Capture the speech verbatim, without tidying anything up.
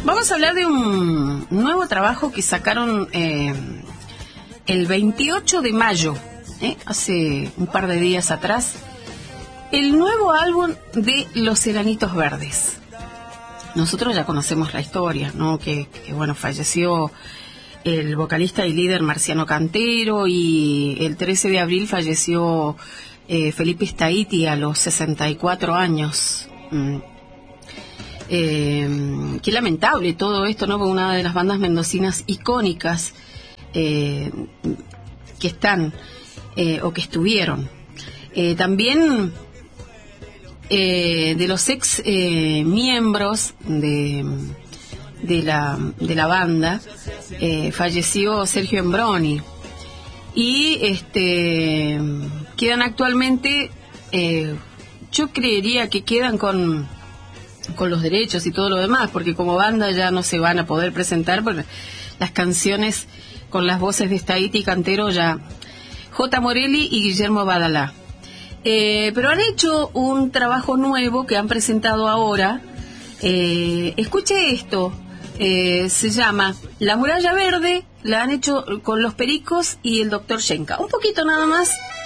Vamos a hablar de un nuevo trabajo que sacaron eh, el veintiocho de mayo, eh, hace un par de días atrás, el nuevo álbum de Los Enanitos Verdes. Nosotros ya conocemos la historia, ¿no? Que, que bueno, falleció el vocalista y líder Marciano Cantero, y el trece de abril falleció eh, Felipe Staiti a los sesenta y cuatro años. Mm. Eh, qué lamentable todo esto, ¿no? Porque una de las bandas mendocinas icónicas eh, que están eh, o que estuvieron. Eh, también eh, de los ex eh, miembros de, de, la, de la banda, eh, falleció Sergio Embroni. Y este quedan actualmente, eh, yo creería que quedan con... con los derechos y todo lo demás, porque como banda ya no se van a poder presentar, porque las canciones con las voces de Staiti y Cantero ya J. Morelli y Guillermo Badalá. Eh, pero han hecho un trabajo nuevo que han presentado ahora. Eh, escuche esto, eh, se llama La Muralla Verde, la han hecho con Los Pericos y el doctor Schenka. Un poquito nada más